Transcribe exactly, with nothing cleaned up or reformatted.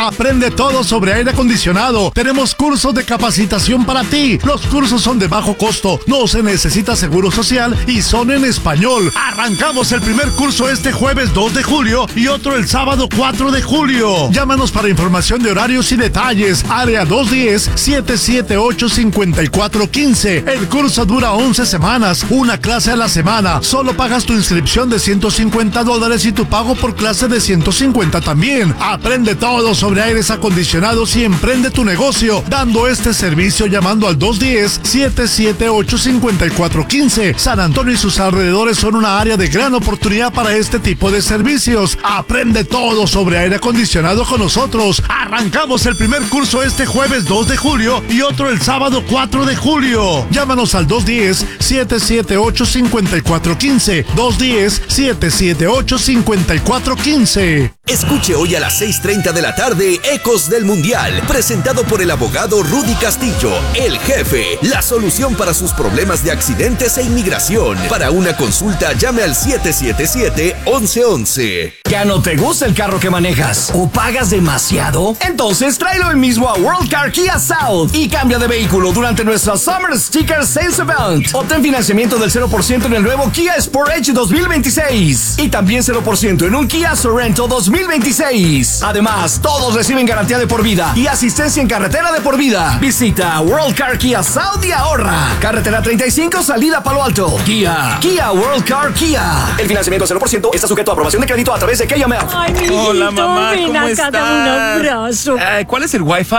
Aprende todo sobre aire acondicionado. Tenemos cursos de capacitación para ti. Los cursos son de bajo costo, no se necesita seguro social y son en español. Arrancamos el primer curso este jueves dos de julio y otro el sábado cuatro de julio. Llámanos para información de horarios y detalles. Área dos diez, siete siete ocho, cinco cuatro uno cinco. El curso dura once semanas, una clase a la semana. Solo pagas tu inscripción de ciento cincuenta dólares y tu pago por clase de ciento cincuenta también. Aprende todo sobre aires acondicionados y emprende tu negocio dando este servicio llamando al dos diez, siete siete ocho, cinco cuatro uno cinco. San Antonio y sus alrededores son una área de gran oportunidad para este tipo de servicios. Aprende todo sobre aire acondicionado con nosotros. Arrancamos el primer curso este jueves dos de julio y otro el sábado cuatro de julio. Llámanos al dos diez, siete siete ocho, cinco cuatro uno cinco. dos diez, siete siete ocho, cinco cuatro uno cinco. Escuche hoy a las seis treinta de la tarde Ecos del Mundial, presentado por el abogado Rudy Castillo, el jefe, la solución para sus problemas de accidentes e inmigración. Para una consulta, llame al siete siete siete, once once. ¿Ya no te gusta el carro que manejas o pagas demasiado? Entonces tráelo hoy mismo a World Car Kia South y cambia de vehículo durante nuestra Summer Sticker Sales Event. Obtén financiamiento del cero por ciento en el nuevo Kia Sportage dos mil veintiséis y también cero por ciento en un Kia Sorento dos mil veintiséis. Además, todos reciben garantía de por vida y asistencia en carretera de por vida. Visita World Car Kia South y ahorra. Carretera treinta y cinco, salida Palo Alto. Kia, Kia World Car Kia. El financiamiento cero por ciento está sujeto a aprobación de crédito a través de K M F. Ay, mi Hola, mamá, ven ¿cómo acá, estás? dame un abrazo. Eh, ¿Cuál es el Wi-Fi?